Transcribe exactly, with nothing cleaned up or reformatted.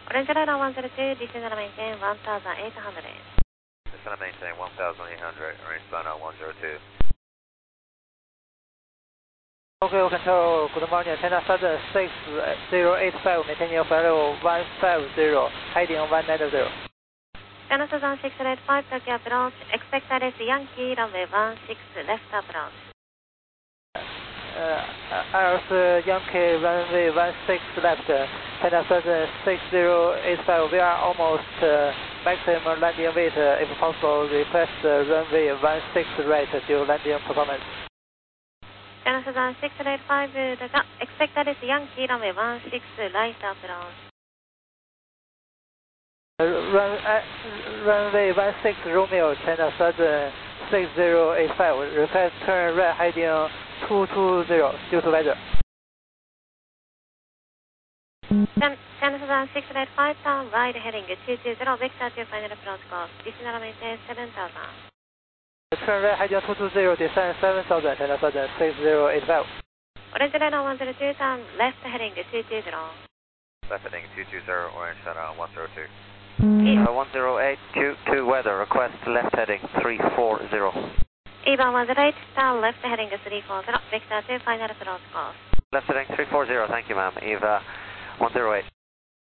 Orange Radar one zero two, descend and maintain one thousand eight hundred. Descend and maintain one thousand eight hundred, Orange Radar one zero two. Okay, control, good morning, China Southern six zero eight five, maintain your value one five zero, heading one nine zero. China Southern six zero eight five, Tokyo approach, expected is Yankee, runway one six, left approach. Uh, Airs Yankee, runway one six left, China Southern six zero eight five, we are almost uh, maximum landing weight, uh, if possible, request uh, runway one six right to landing performance. China Southern six zero eight five, expected is Yankee, runway one six, right approach. Uh, run, uh, runway one six Romeo, China Southern six zero eight five, request turn right heading two two zero due to weather. China Southern six zero eight five, turn right heading two two zero, vector to final approach course, descend and maintain seven thousand. Turn right heading two two zero, descend seven thousand, China Southern six zero eight five. Orange Radar one zero two, turn left heading two two zero. Left heading two two zero, Orange Radar one zero two. Uh, one zero eight, Q two weather, request left heading three four zero. Eva one zero eight, turn left heading three four zero, vector to final approach course. Left heading three four zero, thank you ma'am, Eva one zero eight.